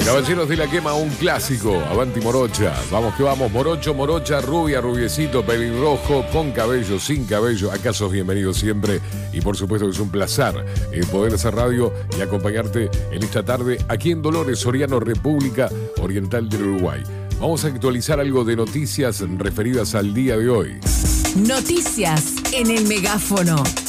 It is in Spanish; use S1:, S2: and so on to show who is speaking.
S1: Caballeros de la Quema, un clásico. Avanti Morocha. Vamos que vamos. Morocho, morocha, rubia, rubiecito, pelirrojo, con cabello, sin cabello. Acá sos bienvenido siempre. Y por supuesto que es un placer poder hacer radio y acompañarte en esta tarde aquí en Dolores, Soriano, República Oriental del Uruguay. Vamos a actualizar algo de noticias referidas al día de hoy.
S2: Noticias en el megáfono.